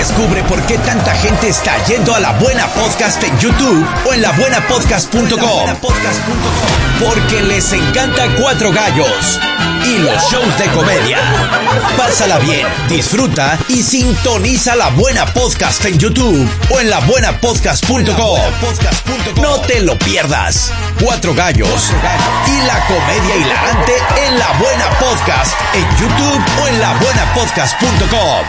Descubre por qué tanta gente está yendo a La Buena Podcast en YouTube o en labuenapodcast.com. Porque les encanta Cuatro Gallos y los shows de comedia. Pásala bien, disfruta y sintoniza La Buena Podcast en YouTube o en labuenapodcast.com. No te lo pierdas. Cuatro Gallos y la comedia hilarante en La Buena Podcast en YouTube o en labuenapodcast.com.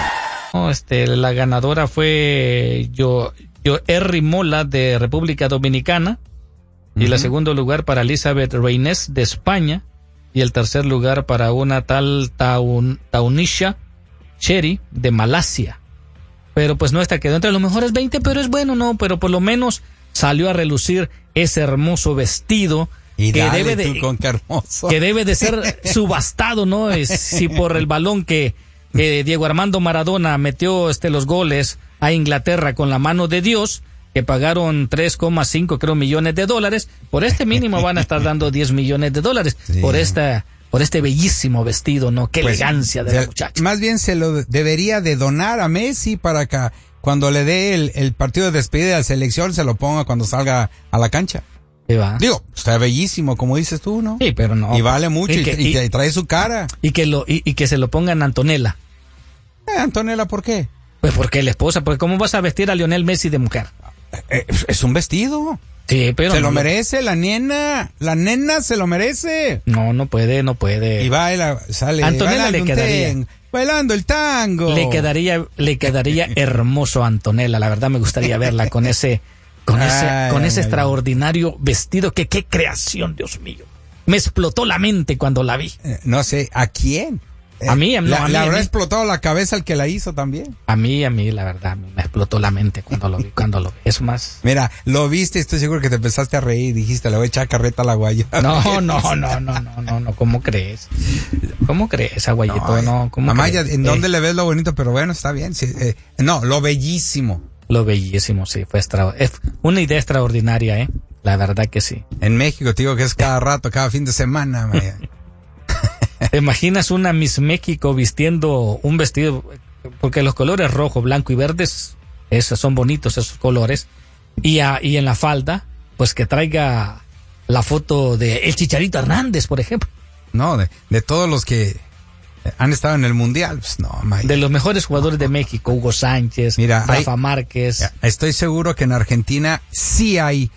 La ganadora fue Joerri Mola de República Dominicana, y el segundo lugar para Elizabeth Reynés de España, y el tercer lugar para una tal Taunisha Cherry de Malasia. Pero pues no, esta quedó entre los mejores 20, pero es bueno, ¿no? Pero por lo menos salió a relucir ese hermoso vestido y que dale que debe de ser subastado, ¿no? Si por el balón que Diego Armando Maradona metió los goles a Inglaterra con la mano de Dios, que pagaron 3,5 creo millones de dólares, por este mínimo van a estar dando 10 millones de dólares sí. por este bellísimo vestido, ¿no? Qué elegancia de la muchacha. Más bien se lo debería de donar a Messi para que cuando le dé el partido de despedida de la selección se lo ponga cuando salga a la cancha. Va. Digo, está bellísimo, como dices tú, ¿no? Sí, pero no. Y vale mucho y trae su cara. Y que se lo pongan a Antonella. ¿Antonella por qué? Pues porque la esposa, porque ¿cómo vas a vestir a Lionel Messi de mujer? Es un vestido. Sí, pero se lo merece la nena se lo merece. No puede. Y baila, sale. Antonella le quedaría bailando el tango. Le quedaría hermoso a Antonella, la verdad me gustaría verla con ese extraordinario vestido. Qué creación, Dios mío. Me explotó la mente cuando la vi. No sé, ¿a quién? A mí, le habrá explotado la cabeza el que la hizo también. A mí, la verdad, me explotó la mente cuando lo vi. Es más. Mira, lo viste, estoy seguro que te empezaste a reír y dijiste, le voy a echar carreta a la guayaba. No, ¿cómo crees? ¿Cómo crees, Aguayito? No, ¿cómo Amaya, ¿en dónde le ves lo bonito? Pero bueno, está bien. Sí, lo bellísimo. Lo bellísimo, sí, es una idea extraordinaria, la verdad que sí. En México, te digo que es cada rato, cada fin de semana, Amaya. ¿Te imaginas una Miss México vistiendo un vestido? Porque los colores rojo, blanco y verdes, esos son bonitos, esos colores. Y en la falda, pues que traiga la foto de el Chicharito Hernández, por ejemplo. No, de todos los que han estado en el Mundial, pues no, Mike. De los mejores jugadores de México, Hugo Sánchez, Rafa Márquez. Estoy seguro que en Argentina sí hay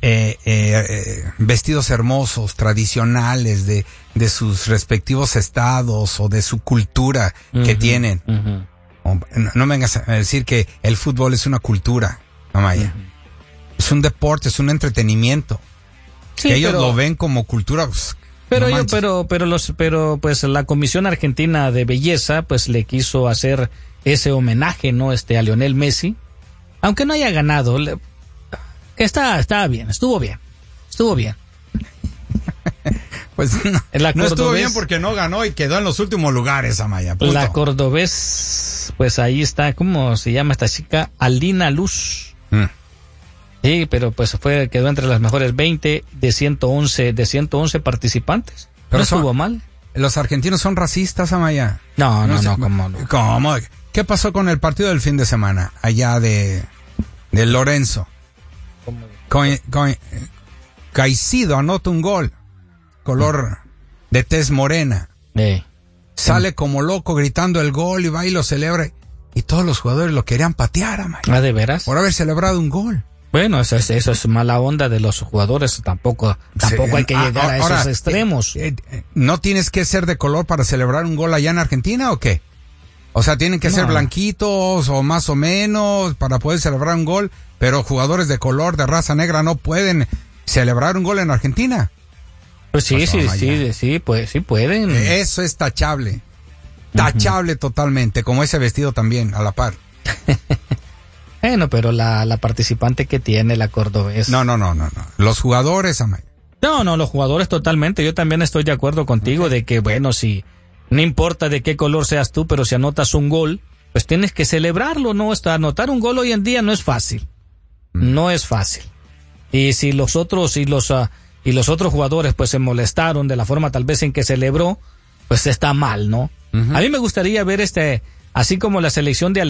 vestidos hermosos, tradicionales de sus respectivos estados o de su cultura que tienen. No me vengas a decir que el fútbol es una cultura, Amaya. Es un deporte, es un entretenimiento. Sí, que ellos lo ven como cultura. Pues, pero pues la Comisión Argentina de Belleza pues le quiso hacer ese homenaje, ¿no? A Lionel Messi, aunque no haya ganado. Que estaba bien, estuvo bien. Pues no estuvo bien porque no ganó y quedó en los últimos lugares, Amaya. Punto. La Cordobés, pues ahí está, ¿cómo se llama esta chica? Alina Luz. Sí, pero pues quedó entre las mejores 20 de 111 participantes. Pero no estuvo mal. ¿Los argentinos son racistas, Amaya? No, ¿cómo no? ¿Cómo? ¿Qué pasó con el partido del fin de semana allá de Lorenzo? Caicedo anota un gol, color de tez morena. Sale como loco gritando el gol y va y lo celebra. Y todos los jugadores lo querían patear, Amaya. ¿De veras? Por haber celebrado un gol. Bueno, eso es mala onda de los jugadores. Tampoco hay que llegar a esos extremos. ¿No tienes que ser de color para celebrar un gol allá en Argentina o qué? O sea, tienen que ser blanquitos o más o menos para poder celebrar un gol, pero jugadores de color, de raza negra no pueden celebrar un gol en Argentina. Pues sí, pues sí pueden. Eso es tachable. Tachable totalmente, como ese vestido también, a la par. Bueno, pero la participante que tiene la Cordobés. No. Los jugadores, Amaya. No, los jugadores totalmente. Yo también estoy de acuerdo contigo de que, bueno, si no importa de qué color seas tú, pero si anotas un gol, pues tienes que celebrarlo, ¿no? Anotar un gol hoy en día no es fácil. No es fácil. Y si los otros jugadores pues se molestaron de la forma tal vez en que celebró, pues está mal, ¿no? A mí me gustaría ver así como la selección de